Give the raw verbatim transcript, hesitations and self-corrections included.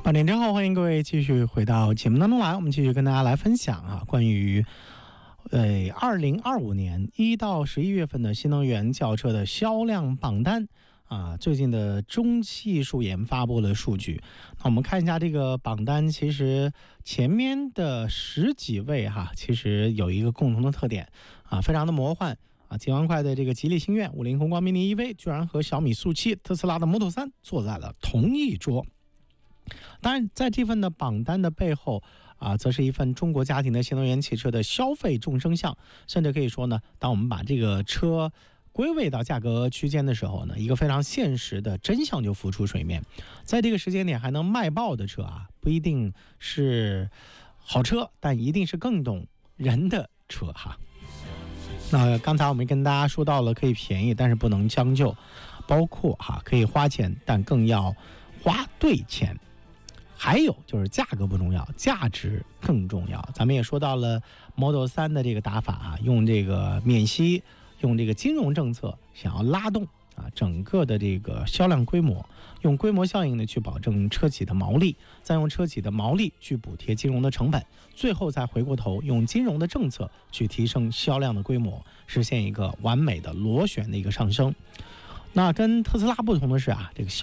八点之后，欢迎各位继续回到节目当中来。我们继续跟大家来分享啊，关于呃二零二五年一到十一月份的新能源轿车的销量榜单啊。最近的中汽数研发布了数据，那我们看一下这个榜单，其实前面的十几位哈，其实有一个共同的特点啊，非常的魔幻。啊，几万块的这个吉利星越、五菱宏光 mini E V 居然和小米速七、特斯拉的 Model 三坐在了同一桌。当然，在这份的榜单的背后啊，则是一份中国家庭的新能源汽车的消费众生相，甚至可以说呢，当我们把这个车归位到价格区间的时候呢，一个非常现实的真相就浮出水面。在这个时间点还能卖爆的车啊，不一定是好车，但一定是更懂人的车哈。那刚才我们跟大家说到了可以便宜但是不能将就，包括哈可以花钱但更要花对钱，还有就是价格不重要，价值更重要。咱们也说到了 Model 三的这个打法啊，用这个免息，用这个金融政策想要拉动啊整个的这个销量规模，用规模效应呢去保证车企的毛利，再用车企的毛利去补贴金融的成本，最后再回过头用金融的政策去提升销量的规模，实现一个完美的螺旋的一个上升。那跟特斯拉不同的是啊，这个